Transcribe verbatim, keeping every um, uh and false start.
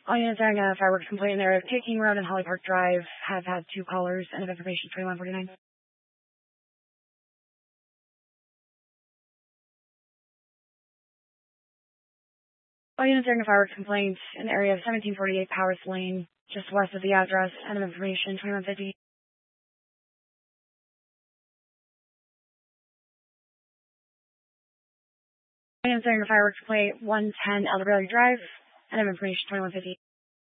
All units during a fireworks complaint in the area of Taking Road and Holly Park Drive have had two callers. End of information twenty-one forty-nine. All units during a fireworks complaint in the area of seventeen forty-eight Powers Lane, just west of the address. End of information twenty-one fifty. All units during a fireworks complaint one ten Elderberry Drive. End of information twenty-one fifty.